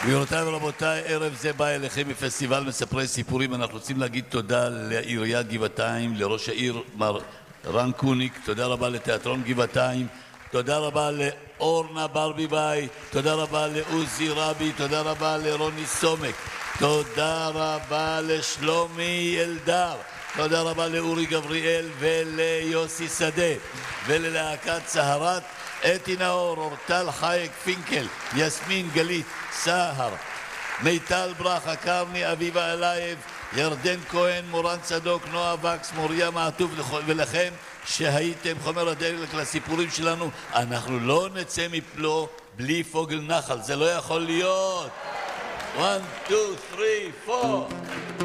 גבירותיי ורבותיי, ערב זה בא אליכם מפסטיבל מספרי סיפורים. אנחנו רוצים להגיד תודה לעיריית גבעתיים, לראש העיר מר רן קוניק, תודה רבה לתיאטרון גבעתיים, תודה רבה לאורנה ברביבאי, תודה רבה לעוזי רבי, תודה רבה לרוני סומק, תודה רבה לשלומי אלדר, תודה רבה לאורי גבריאל וליוסי שדה וללהקת סהרת, אתי נאור, אורטל חייק פינקל, יסמין גלית סהר, מיטל ברכה, קרני אביבה אלייב, ירדן כהן, מורן צדוק, נועה וקס, מוריה מעטוב, ולכם שהייתם חומר הדלק לסיפורים שלנו. אנחנו לא נצא מפלו בלי פוגל נחל, זה לא יכול להיות. 1, 2, 3, 4